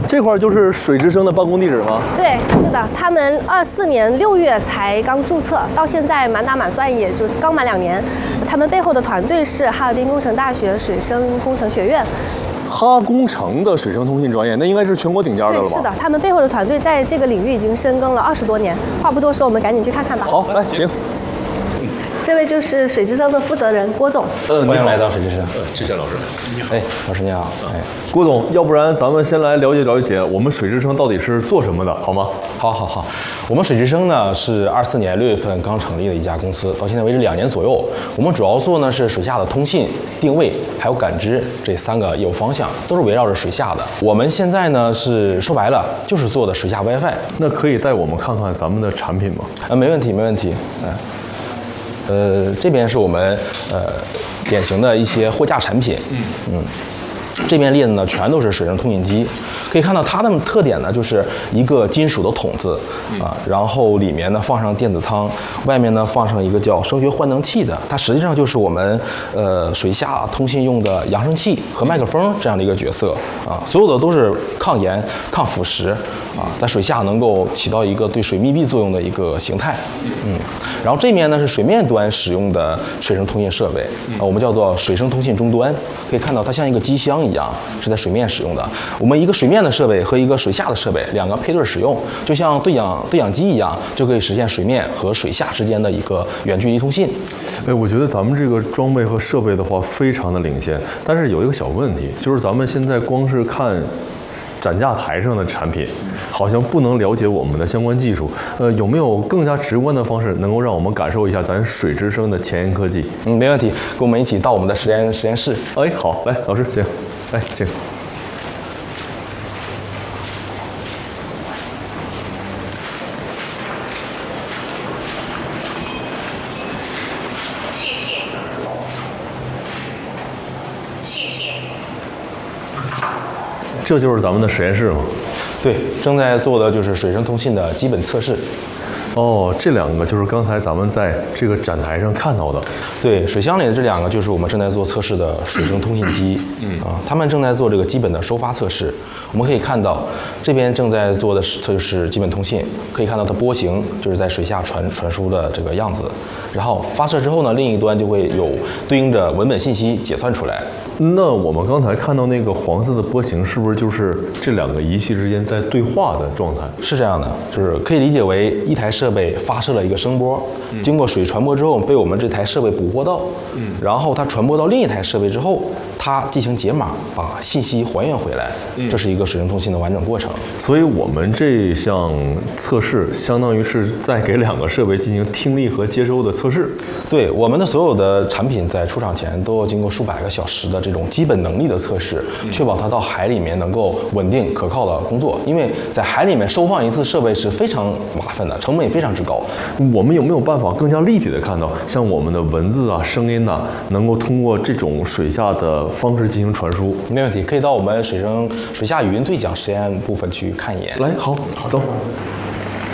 这块就是水之声的办公地址吗？ 对，是的，他们24年6月才刚注册，到现在满打满算也就刚满2年。他们背后的团队是哈尔滨工程大学水声工程学院。 哈工程的水声通信专业，那应该是全国顶尖的了吧？ 对，是的，他们背后的团队在这个领域已经深耕了20多年。话不多说，我们赶紧去看看吧。 好，来，请。 这位就是水之声的负责人郭总。 欢迎来到水之声。 之前老师， 你好。哎，老师你好。哎， 郭总，要不然咱们先来了解了解我们水之声到底是做什么的，好吗？ 好，我们水之声呢是24年6月份刚成立的一家公司，到现在为止2年左右。我们主要做呢是水下的通信、定位还有感知这3个业务方向，都是围绕着水下的。我们现在呢是说白了就是做的水下 WiFi。 那可以带我们看看咱们的产品吗？ 没问题。这边是我们典型的一些货架产品。这边列的呢全都是水声通信机，可以看到它的特点呢就是一个金属的筒子然后里面呢放上电子舱，外面呢放上一个叫声学换能器的，它实际上就是我们水下通信用的扬声器和麦克风这样的一个角色所有的都是抗盐、抗腐蚀在水下能够起到一个对水密闭作用的一个形态。然后这面呢是水面端使用的水声通信设备我们叫做水声通信终端，可以看到它像一个机箱一样是在水面使用的。我们一个水面的设备和一个水下的设备2个配对使用，就像对讲机一样，就可以实现水面和水下之间的一个远距离通信。 我觉得咱们这个装备和设备的话非常的领先，但是有一个小问题，就是咱们现在光是看展架台上的产品，好像不能了解我们的相关技术。有没有更加直观的方式，能够让我们感受一下咱水之声的前沿科技？ 没问题，跟我们一起到我们的实验室。 好，来，老师请，来请。这就是咱们的实验室吗？ 对，正在做的就是水声通信的基本测试。 这2个就是刚才咱们在这个展台上看到的。 对，水箱里的这2个就是我们正在做测试的水声通信机。他们正在做这个基本的收发测试。我们可以看到，这边正在做的就是基本通信，可以看到它波形就是在水下传输的这个样子。然后发射之后呢，另一端就会有对应着文本信息解算出来。 那我们刚才看到那个黄色的波形，是不是就是这2个仪器之间在对话的状态？ 是这样的，就是可以理解为一台设备发射了一个声波，经过水传播之后被我们这台设备捕获到，然后它传播到另一台设备之后，它进行解码，把信息还原回来，这是一个水声通信的完整过程。 所以我们这项测试相当于是在给2个设备进行听力和接收的测试。 对，我们的所有的产品在出厂前都要经过数百个小时的这种基本能力的测试，确保它到海里面能够稳定可靠的工作。因为在海里面收放一次设备是非常麻烦的，成本也非常之高。 我们有没有办法更加立体的看到，像我们的文字啊、声音啊，能够通过这种水下的方式进行传输？ 没问题，可以到我们水下语音对讲实验部分去看一眼。 来，好，走。